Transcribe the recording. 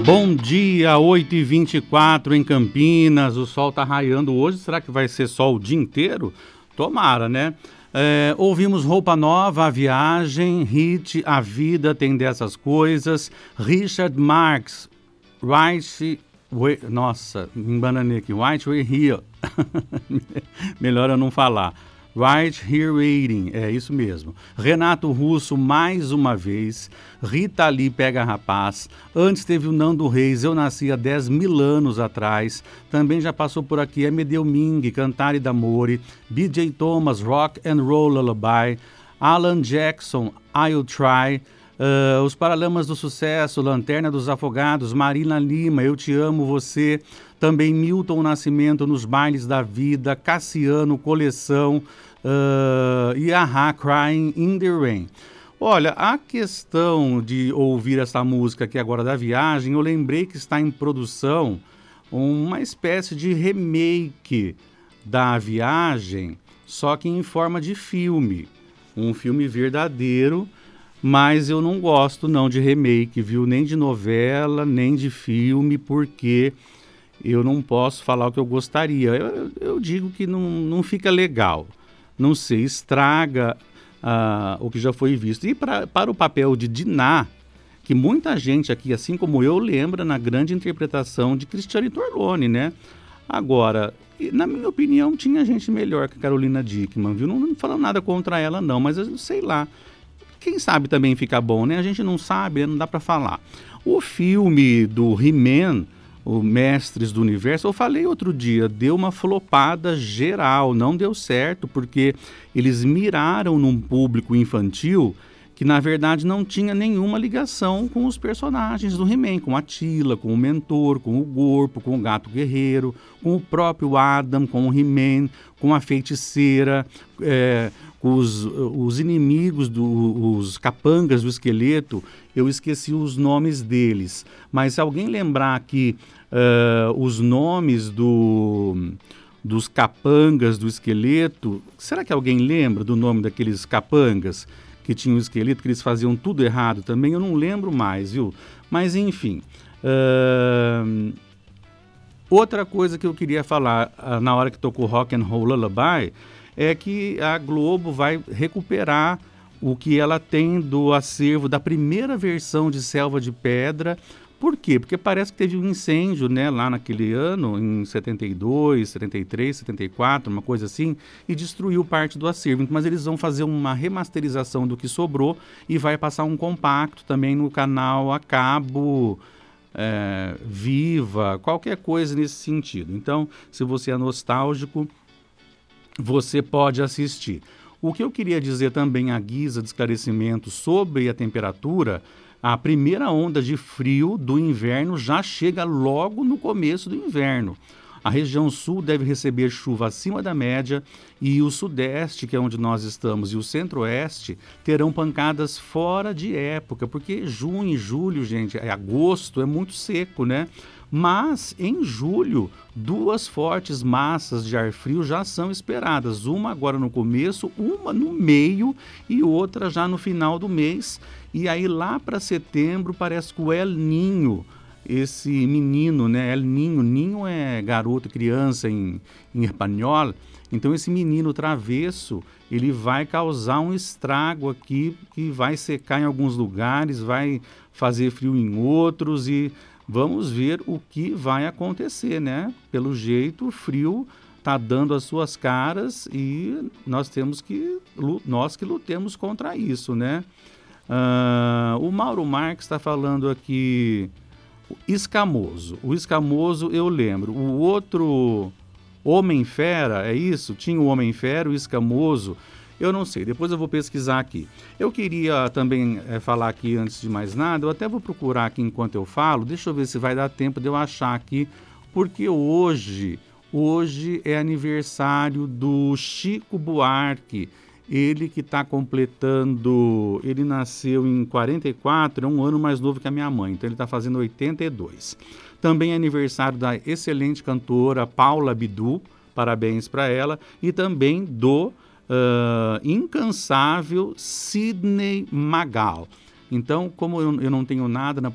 Bom dia, 8h24 em Campinas, o sol tá raiando hoje, será que vai ser sol o dia inteiro? Tomara, né? Ouvimos Roupa Nova, A Viagem, Hit, A Vida Tem Dessas Coisas, Richard Marx, nossa, me embananei aqui, Right Way Here, melhor eu não falar. Right Here Waiting, é isso mesmo. Renato Russo, Mais Uma Vez. Rita Lee, Pega Rapaz. Antes teve o Nando Reis, Eu Nasci há 10.000 anos atrás. Também já passou por aqui Emedeu Ming, Cantare d'Amore. B.J. Thomas, Rock and Roll Lullaby. Alan Jackson, I'll Try. Os Paralamas do Sucesso, Lanterna dos Afogados, Marina Lima, Eu Te Amo Você. Também Milton Nascimento, Nos Bailes da Vida, Cassiano, Coleção e A-ha, Crying in the Rain. Olha, a questão de ouvir essa música aqui agora da Viagem, eu lembrei que está em produção uma espécie de remake da Viagem, só que em forma de filme. Um filme verdadeiro, mas eu não gosto não de remake, viu? Nem de novela, nem de filme, porque eu não posso falar o que eu gostaria. Eu digo que não fica legal. Não sei, estraga o que já foi visto. E para o papel de Diná, que muita gente aqui, assim como eu, lembra na grande interpretação de Cristiane Torlone, né? Agora, na minha opinião, tinha gente melhor que a Carolina Dickmann, viu? Não falando nada contra ela, não, mas eu sei lá. Quem sabe também fica bom, né? A gente não sabe, não dá para falar. O filme do He-Man, o Mestres do Universo, eu falei outro dia, deu uma flopada geral, não deu certo, porque eles miraram num público infantil que, na verdade, não tinha nenhuma ligação com os personagens do He-Man, com a Tila, com o Mentor, com o Gorpo, com o Gato Guerreiro, com o próprio Adam, com o He-Man, com a Feiticeira, com os inimigos, os capangas do esqueleto. Eu esqueci os nomes deles, mas se alguém lembrar aqui os nomes dos capangas do esqueleto, será que alguém lembra do nome daqueles capangas que tinham o esqueleto, que eles faziam tudo errado também? Eu não lembro mais, viu? Mas enfim, outra coisa que eu queria falar na hora que tocou Rock and Roll Lullaby é que a Globo vai recuperar o que ela tem do acervo da primeira versão de Selva de Pedra. Por quê? Porque parece que teve um incêndio, né, lá naquele ano, em 72, 73, 74, uma coisa assim, e destruiu parte do acervo. Mas eles vão fazer uma remasterização do que sobrou e vai passar um compacto também no canal a cabo, Viva, qualquer coisa nesse sentido. Então, se você é nostálgico, você pode assistir. O que eu queria dizer também, à guisa de esclarecimento sobre a temperatura, a primeira onda de frio do inverno já chega logo no começo do inverno. A região sul deve receber chuva acima da média e o sudeste, que é onde nós estamos, e o centro-oeste terão pancadas fora de época, porque junho e julho, gente, agosto é muito seco, né? Mas em julho, 2 fortes massas de ar frio já são esperadas. Uma agora no começo, uma no meio e outra já no final do mês. E aí lá para setembro parece que o El Ninho, esse menino, né? El Ninho, Ninho é garoto, criança em espanhol. Então esse menino travesso, ele vai causar um estrago aqui, que vai secar em alguns lugares, vai fazer frio em outros e vamos ver o que vai acontecer, né? Pelo jeito, o frio está dando as suas caras e nós que lutemos contra isso, né? O Mauro Marques está falando aqui, Escamoso. O Escamoso eu lembro. O outro, Homem-Fera, é isso? Tinha o Homem-Fera, o Escamoso. Eu não sei, depois eu vou pesquisar aqui. Eu queria também falar aqui, antes de mais nada, eu até vou procurar aqui enquanto eu falo, deixa eu ver se vai dar tempo de eu achar aqui, porque hoje é aniversário do Chico Buarque, ele que está completando, ele nasceu em 44, é um ano mais novo que a minha mãe, então ele está fazendo 82. Também é aniversário da excelente cantora Paula Abdul, parabéns para ela, e também do incansável Sidney Magal. Então, como eu não tenho nada na